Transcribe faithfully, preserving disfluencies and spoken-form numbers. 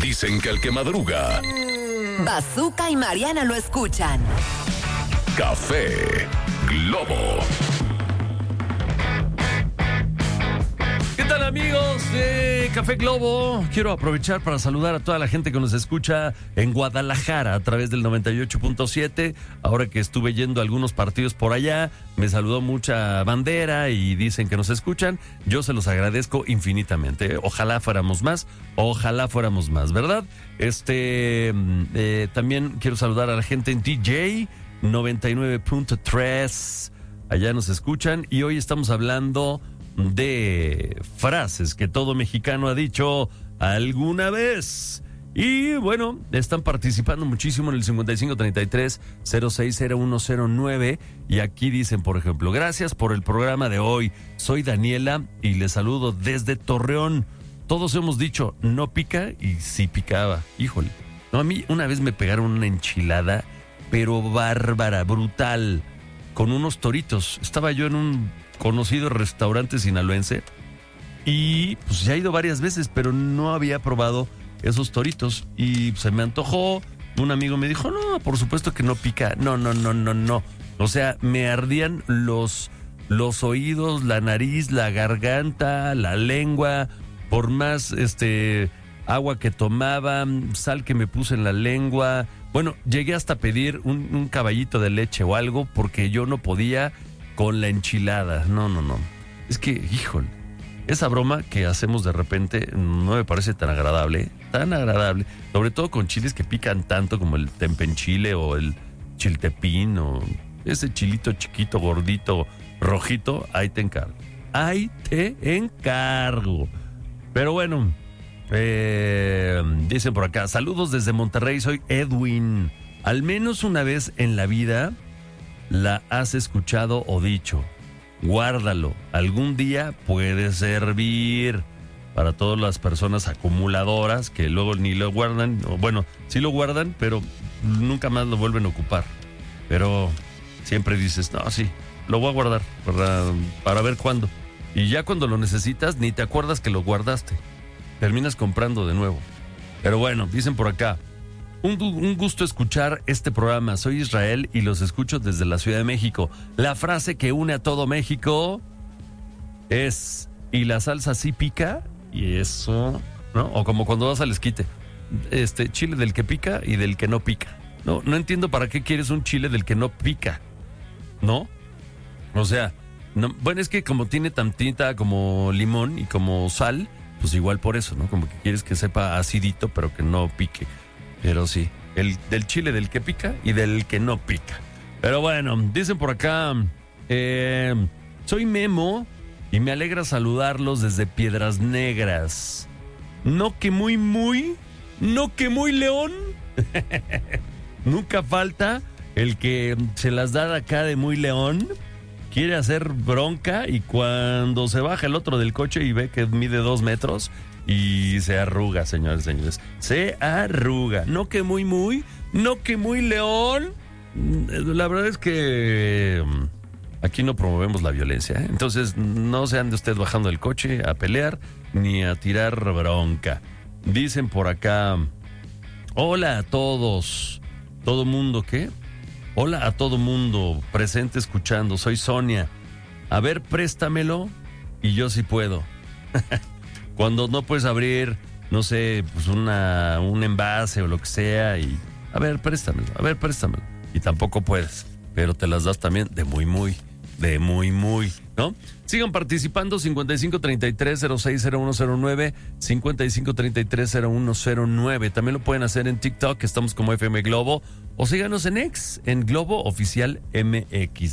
Dicen que el que madruga... Bazooka y Mariana lo escuchan. Café Globo. ¿Qué tal, amigos de Café Globo? Quiero aprovechar para saludar a toda la gente que nos escucha en Guadalajara a través del noventa y ocho punto siete. Ahora que estuve yendo a algunos partidos por allá, me saludó mucha bandera y dicen que nos escuchan. Yo se los agradezco infinitamente. Ojalá fuéramos más, ojalá fuéramos más, ¿verdad? Este, eh, también quiero saludar a la gente en D J noventa y nueve punto tres. Allá nos escuchan y hoy estamos hablando de frases que todo mexicano ha dicho alguna vez. Y bueno, están participando muchísimo en el cincuenta y cinco treinta y tres cero seis cero uno cero nueve. Y aquí dicen, por ejemplo: gracias por el programa de hoy. Soy Daniela y les saludo desde Torreón. Todos hemos dicho no pica y sí picaba. Híjole. No, a mí una vez me pegaron una enchilada, pero bárbara, brutal, con unos toritos. Estaba yo en un conocido restaurante sinaloense y pues ya he ido varias veces, pero no había probado esos toritos y se me antojó. Un amigo me dijo, no, por supuesto que no pica. No, no, no, no, no. O sea, me ardían los, los oídos, la nariz, la garganta, la lengua, por más este agua que tomaba, sal que me puse en la lengua. Bueno, llegué hasta pedir un, un caballito de leche o algo porque yo no podía con la enchilada. No, no, no. Es que, híjole, esa broma que hacemos de repente no me parece tan agradable, tan agradable, sobre todo con chiles que pican tanto como el tempenchile o el chiltepín o ese chilito chiquito, gordito, rojito. Ahí te encargo, ahí te encargo. Pero bueno, eh, dicen por acá, saludos desde Monterrey, soy Edwin. Al menos una vez en la vida la has escuchado o dicho. Guárdalo, algún día puede servir. Para todas las personas acumuladoras que luego ni lo guardan, o bueno, sí lo guardan, pero nunca más lo vuelven a ocupar. Pero siempre dices, no, sí, lo voy a guardar para, para ver cuándo. Y ya cuando lo necesitas, ni te acuerdas que lo guardaste. Terminas comprando de nuevo. Pero bueno, dicen por acá, Un, un gusto escuchar este programa. Soy Israel y los escucho desde la Ciudad de México. La frase que une a todo México es: ¿y la salsa sí pica? Y eso, ¿no? O como cuando vas al esquite, este chile del que pica y del que no pica. No, no entiendo para qué quieres un chile del que no pica, ¿no? O sea, no, bueno, es que como tiene tantita como limón y como sal, pues igual por eso, ¿no? Como que quieres que sepa acidito, pero que no pique. Pero sí, el del chile del que pica y del que no pica. Pero bueno, dicen por acá, eh, soy Memo y me alegra saludarlos desde Piedras Negras. No que muy, muy, no que muy león. Nunca falta el que se las da de acá de muy león, quiere hacer bronca y cuando se baja el otro del coche y ve que mide dos metros... y se arruga, señores y señores. Se arruga. No que muy, muy. No que muy león. La verdad es que aquí no promovemos la violencia, ¿eh? Entonces no se ande usted bajando del coche a pelear ni a tirar bronca. Dicen por acá: hola a todos. ¿Todo mundo qué? Hola a todo mundo presente escuchando. Soy Sonia. A ver, préstamelo y yo sí puedo. Cuando no puedes abrir, no sé, pues una, un envase o lo que sea y... A ver, préstamelo, a ver, préstamelo. Y tampoco puedes, pero te las das también de muy, muy, de muy, muy, ¿no? Sigan participando, cincuenta y cinco treinta y tres cero seis cero uno cero nueve, cincuenta y cinco treinta y tres cero uno cero nueve. También lo pueden hacer en TikTok, estamos como F M Globo, o síganos en X, en Globo Oficial M X.